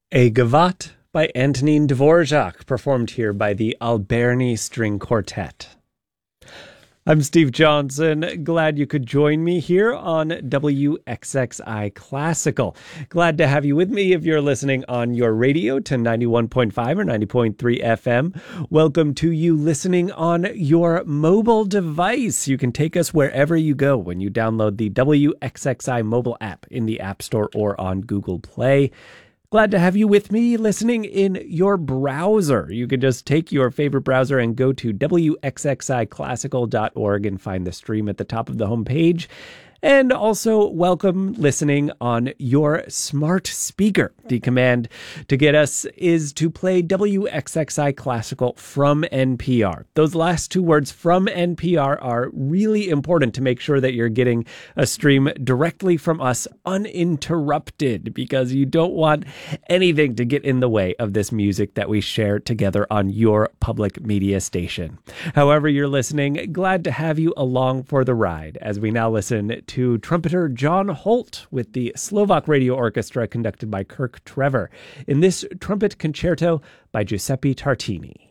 A Gavotte by Antonin Dvorak, performed here by the Alberni String Quartet. I'm Steve Johnson. Glad you could join me here on WXXI Classical. Glad to have you with me if you're listening on your radio to 91.5 or 90.3 FM. Welcome to you listening on your mobile device. You can take us wherever you go when you download the WXXI mobile app in the App Store or on Google Play. Glad to have you with me listening in your browser. You can just take your favorite browser and go to wxxiclassical.org and find the stream at the top of the homepage. And also welcome listening on your smart speaker. The command to get us is to play WXXI Classical from NPR. Those last two words, from NPR, are really important to make sure that you're getting a stream directly from us uninterrupted, because you don't want anything to get in the way of this music that we share together on your public media station. However you're listening, glad to have you along for the ride as we now listen to trumpeter John Holt with the Slovak Radio Orchestra conducted by Kirk Trevor in this trumpet concerto by Giuseppe Tartini.